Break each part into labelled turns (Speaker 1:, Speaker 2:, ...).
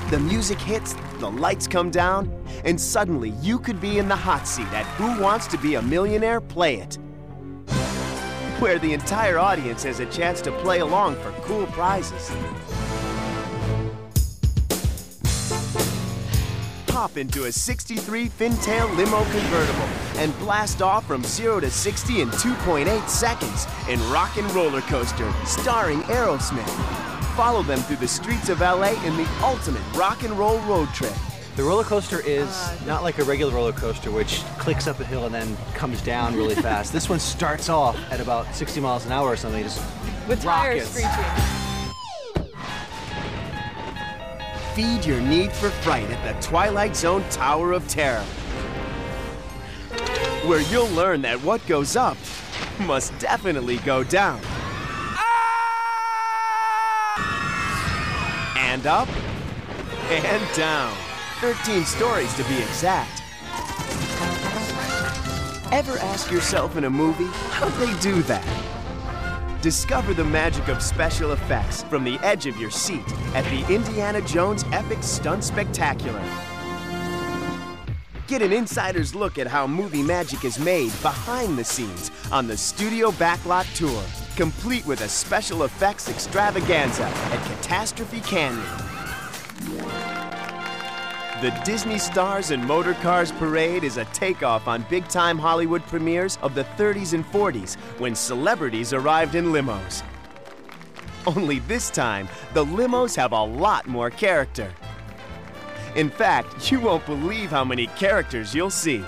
Speaker 1: The music hits, the lights come down, and suddenly you could be in the hot seat at Who Wants to Be a Millionaire? Play It, where the entire audience has a chance to play along for cool prizes. Hop into a 63 Fintail limo convertible and blast off from 0 to 60 in 2.8 seconds in Rock and Roller Coaster, starring Aerosmith. Follow them through the streets of LA in the ultimate rock and roll road trip.
Speaker 2: The roller coaster is not like a regular roller coaster, which clicks up a hill and then comes down really fast. This one starts off at about 60 miles an hour or something, just
Speaker 3: with tires screeching.
Speaker 1: Feed your need for fright at the Twilight Zone Tower of Terror, where you'll learn that what goes up must definitely go down. And up, and down. 13 stories to be exact. Ever ask yourself in a movie, how'd they do that? Discover the magic of special effects from the edge of your seat at the Indiana Jones Epic Stunt Spectacular. Get an insider's look at how movie magic is made behind the scenes on the Studio Backlot Tour, complete with a special effects extravaganza at Catastrophe Canyon. The Disney Stars and Motor Cars Parade is a takeoff on big-time Hollywood premieres of the 30s and 40s when celebrities arrived in limos. Only this time, the limos have a lot more character. In fact, you won't believe how many characters you'll see.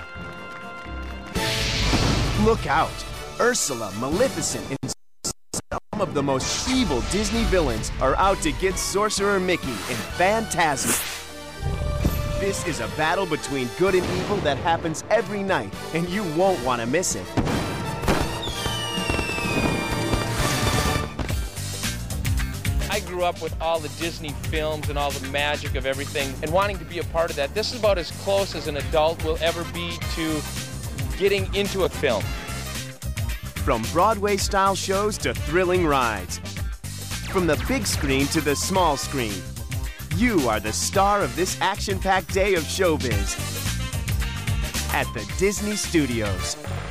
Speaker 1: Look out! Ursula, Maleficent, and some of the most evil Disney villains are out to get Sorcerer Mickey in Phantasm. This is a battle between good and evil that happens every night, and you won't want to miss it.
Speaker 4: I grew up with all the Disney films and all the magic of everything, and wanting to be a part of that. This is about as close as an adult will ever be to getting into a film.
Speaker 1: From Broadway-style shows to thrilling rides, from the big screen to the small screen, you are the star of this action-packed day of showbiz at the Disney Studios.